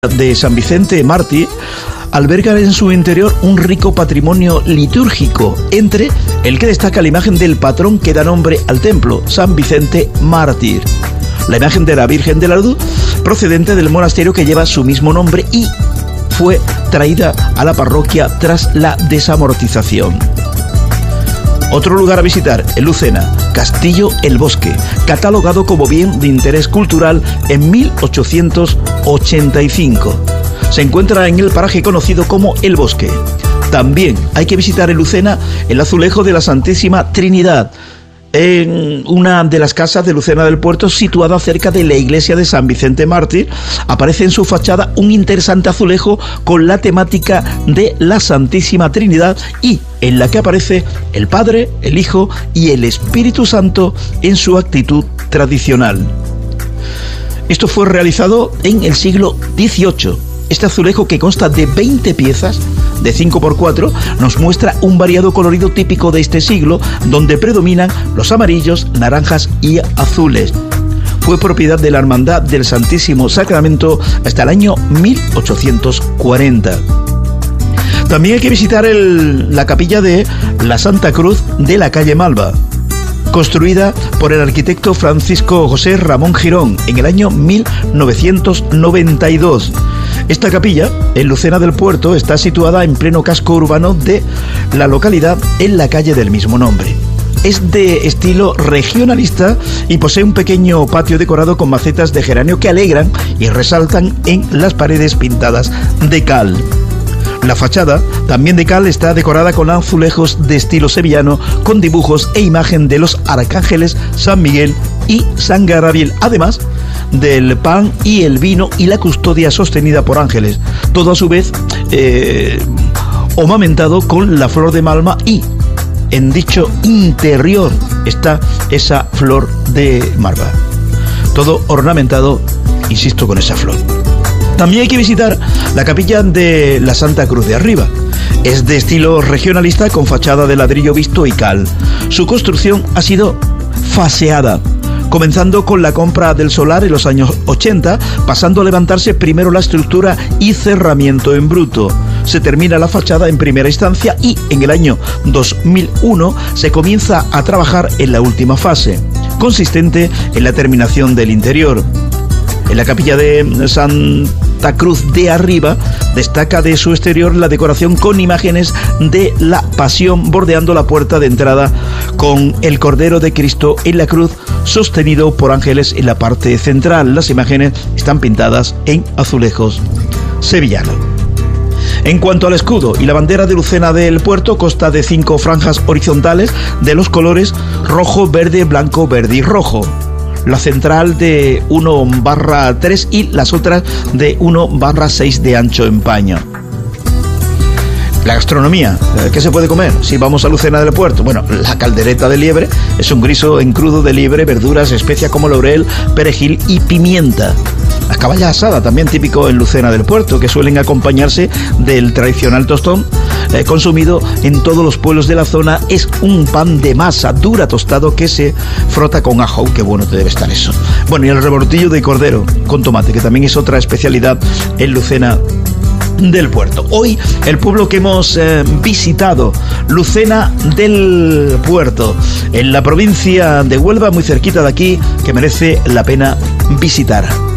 de San Vicente Mártir alberga en su interior un rico patrimonio litúrgico, entre el que destaca la imagen del patrón que da nombre al templo, San Vicente Mártir. La imagen de la Virgen de la Luz, procedente del monasterio que lleva su mismo nombre y fue traída a la parroquia tras la desamortización. Otro lugar a visitar, en Lucena, Castillo El Bosque, catalogado como bien de interés cultural en 1885. Se encuentra en el paraje conocido como El Bosque. También hay que visitar en Lucena el azulejo de la Santísima Trinidad, en una de las casas de Lucena del Puerto, situada cerca de la iglesia de San Vicente Mártir. Aparece en su fachada un interesante azulejo con la temática de la Santísima Trinidad y en la que aparece el Padre, el Hijo y el Espíritu Santo en su actitud tradicional. Esto fue realizado en el siglo XVIII. Este azulejo, que consta de 20 piezas de 5×4, nos muestra un variado colorido típico de este siglo, donde predominan los amarillos, naranjas y azules. Fue propiedad de la Hermandad del Santísimo Sacramento hasta el año 1840. También hay que visitar la capilla de la Santa Cruz de la calle Malva, construida por el arquitecto Francisco José Ramón Girón en el año 1992. Esta capilla, en Lucena del Puerto, está situada en pleno casco urbano de la localidad, en la calle del mismo nombre. Es de estilo regionalista y posee un pequeño patio decorado con macetas de geranio que alegran y resaltan en las paredes pintadas de cal. La fachada, también de cal, está decorada con azulejos de estilo sevillano, con dibujos e imagen de los arcángeles San Miguel y San Gabriel, además del pan y el vino y la custodia sostenida por ángeles, todo a su vez ornamentado con la flor de Malva, y en dicho interior está esa flor de Malva, todo ornamentado, insisto, con esa flor. También hay que visitar la capilla de la Santa Cruz de Arriba. Es de estilo regionalista con fachada de ladrillo visto y cal. Su construcción ha sido faseada, comenzando con la compra del solar en los años 80, pasando a levantarse primero la estructura y cerramiento en bruto. Se termina la fachada en primera instancia y en el año 2001 se comienza a trabajar en la última fase, consistente en la terminación del interior. En la capilla de Santa Cruz de Arriba destaca de su exterior la decoración con imágenes de la Pasión bordeando la puerta de entrada, con el Cordero de Cristo en la cruz sostenido por ángeles en la parte central. Las imágenes están pintadas en azulejos sevillanos. En cuanto al escudo y la bandera de Lucena del Puerto, consta de 5 franjas horizontales de los colores rojo, verde, blanco, verde y rojo. La central de 1/3 y las otras de 1/6 de ancho en paño. La gastronomía, ¿qué se puede comer si vamos a Lucena del Puerto? Bueno, la caldereta de liebre es un guiso en crudo de liebre, verduras, especias como laurel, perejil y pimienta. La caballa asada, también típico en Lucena del Puerto, que suelen acompañarse del tradicional tostón, consumido en todos los pueblos de la zona. Es un pan de masa dura tostado que se frota con ajo. ¡Qué bueno te debe estar eso! Bueno, y el rebortillo de cordero con tomate, que también es otra especialidad en Lucena del Puerto. Hoy el pueblo que hemos visitado, Lucena del Puerto, en la provincia de Huelva, muy cerquita de aquí, que merece la pena visitar.